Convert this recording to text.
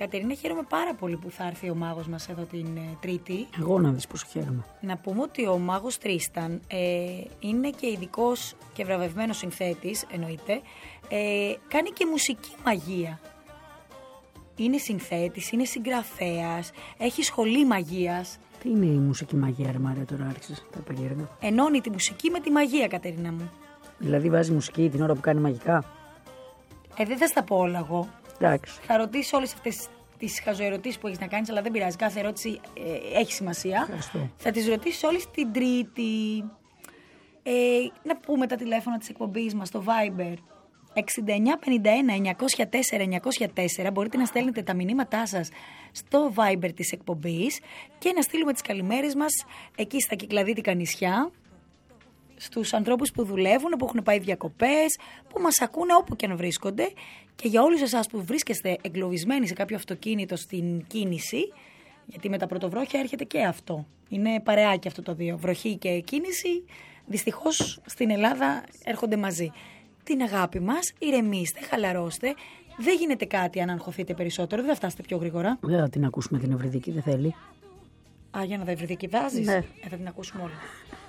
Κατερίνα, χαίρομαι πάρα πολύ που θα έρθει ο μάγος μας εδώ την Τρίτη. Εγώ να δεις πόσο χαίρομαι. Να πούμε ότι ο μάγος Τρίσταν είναι και ειδικός και βραβευμένος συνθέτης, εννοείται. Κάνει και μουσική μαγεία. Είναι συνθέτης, είναι συγγραφέας, έχει σχολή μαγείας. Τι είναι η μουσική μαγεία, ρε Μάρια, τώρα άρχισες τα περίεργα. Ενώνει τη μουσική με τη μαγεία, Κατερίνα μου. Δηλαδή βάζει μουσική την ώρα που κάνει μαγικά. Δεν θα στα πω όλα εγώ. Εντάξει. Θα ρωτήσω όλες αυτές τις χαζοερωτήσεις που έχεις να κάνεις, αλλά δεν πειράζει. Κάθε ερώτηση έχει σημασία. Ευχαριστώ. Θα τις ρωτήσεις όλες την Τρίτη. Να πούμε τα τηλέφωνα της εκπομπής μας στο Viber. 6951-904-904. Μπορείτε να στέλνετε τα μηνύματά σας στο Viber της εκπομπής και να στείλουμε τις καλημέρες μας εκεί στα κυκλαδίτικα νησιά, στους ανθρώπους που δουλεύουν, που έχουν πάει διακοπές, που μας ακούνε όπου και αν βρίσκονται, και για όλους εσάς που βρίσκεστε εγκλωβισμένοι σε κάποιο αυτοκίνητο στην κίνηση, γιατί με τα πρωτοβρόχια έρχεται και αυτό. Είναι παρεάκι αυτό το δύο. Βροχή και κίνηση, δυστυχώς στην Ελλάδα έρχονται μαζί. Την αγάπη μας, ηρεμήστε, χαλαρώστε. Δεν γίνεται κάτι αν αγχωθείτε περισσότερο, δεν θα φτάσετε πιο γρήγορα. Δεν θα την ακούσουμε την Ευρυδική, δεν θέλει. Για να τα Ευρυδική βάζεις. Ναι. Θα την ακούσουμε όλα.